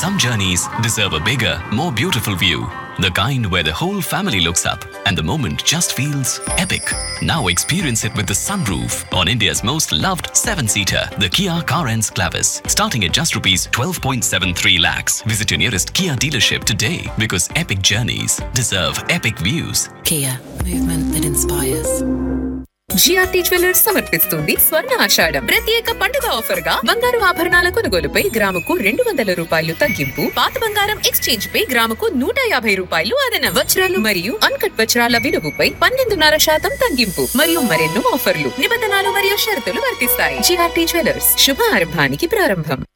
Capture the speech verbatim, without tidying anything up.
some journeys deserve a bigger, more beautiful view. The kind where the whole family looks up and the moment just feels epic. Now experience it with the sunroof on India's most loved seven-seater, the Kia Carens Clavis. Starting at just rupees twelve point seven three lakhs. Visit your nearest Kia dealership today because epic journeys deserve epic views. Kia, movement that inspires. GRT jewellers సమర్పిస్తుంది స్వర్ణ ఆషాఢం ప్రత్యేక పండుగ offer గా బంగారు ఆభరణాల కొనుగోలుపై గ్రాముకు రెండు వందల రూపాయలు తగ్గింపు, పాత బంగారం ఎక్స్చేంజ్ పై గ్రాముకు నూట యాభై రూపాయలు అదనం, వజ్రాలు మరియు అన్కట్ వజ్రాల విలువపై పన్నెండున్నర శాతం తగ్గింపు మరియు మరెన్నో ఆఫర్లు, నిబంధనలు మరియు షరతులు వర్తిస్తాయి. జిఆర్టీ జ్యువెలర్స్, శుభ ఆరంభానికి ప్రారంభం.